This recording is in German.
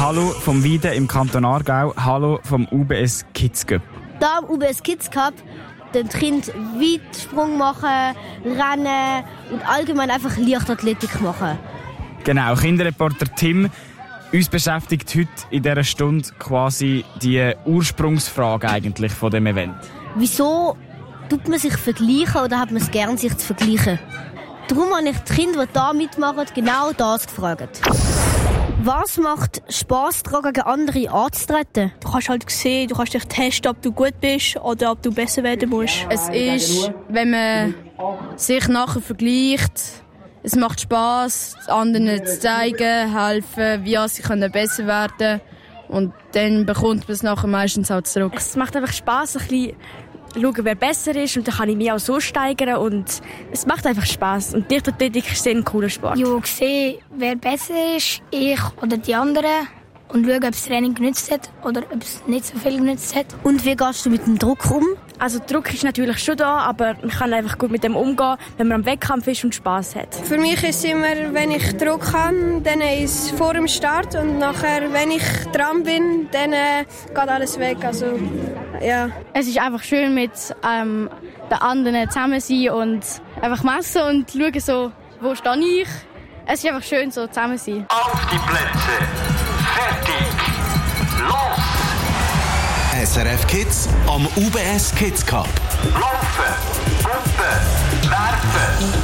Hallo vom Weiden im Kanton Aargau. Hallo vom UBS Kids Cup. Da im UBS Kids Cup den Kind Weitsprung machen, rennen und allgemein einfach Leichtathletik machen. Genau, Kinderreporter Tim. Uns beschäftigt heute in dieser Stunde quasi die Ursprungsfrage eigentlich von dem Event. Wieso tut man sich vergleichen oder hat man es gern, sich zu vergleichen? Darum habe ich die Kinder, die hier mitmachen, genau das gefragt. Was macht Spass daran, gegen andere anzutreten? Du kannst halt sehen, du kannst dich testen, ob du gut bist oder ob du besser werden musst. Es ist, wenn man sich nachher vergleicht, es macht Spass, anderen zu zeigen, helfen, wie sie besser werden können. Und dann bekommt man es nachher meistens auch zurück. Es macht einfach Spass, ein bisschen schauen, wer besser ist, und dann kann ich mich auch so steigern und es macht einfach Spass. Und Leichtathletik ist ein cooler Sport. Ja, sehen, wer besser ist, ich oder die anderen, und schauen, ob das Training genützt hat oder ob es nicht so viel genützt hat. Und wie gehst du mit dem Druck um? Also Druck ist natürlich schon da, aber man kann einfach gut mit dem umgehen, wenn man am Wettkampf ist und Spass hat. Für mich ist es immer, wenn ich Druck habe, dann ist es vor dem Start, und nachher, wenn ich dran bin, dann geht alles weg. Also, ja. Es ist einfach schön, mit den anderen zusammen sein und einfach messen und schauen, so, wo stehe ich. Es ist einfach schön, so zusammen sein. Auf die Plätze, fertig, los! SRF Kids am UBS Kids Cup. Laufen, Gruppe, werfen,